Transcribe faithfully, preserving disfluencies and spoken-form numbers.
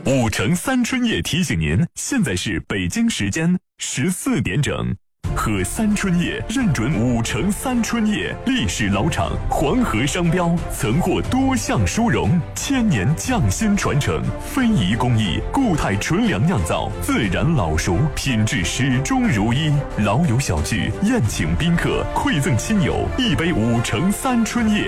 五城三春叶提醒您，现在是北京时间十四点整。喝三春叶认准五城三春叶，历史老厂，黄河商标，曾获多项殊荣，千年匠心传承，非遗工艺，固态纯粮酿造，自然老熟，品质始终如一。老友小聚，宴请宾客，馈赠亲友一杯五城三春叶。